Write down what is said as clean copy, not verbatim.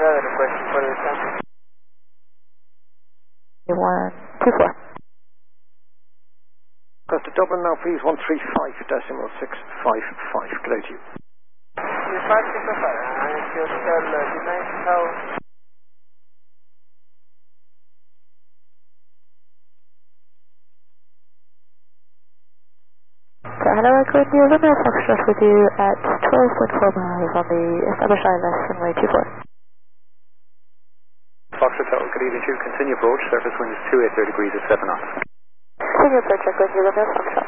further question for the time. 124. Costa Dublin now, please, 135.655. Good day to you. 3565, and it's your dimension tower. So hello, I could do a Lumia Foxtrot with you at 12.4 miles on the established ILS runway 24. Foxtrot Tower, good evening to you. Continue approach, surface wind is 280 degrees at 7 knots. Continue approach, I could do Lumia Foxtrot.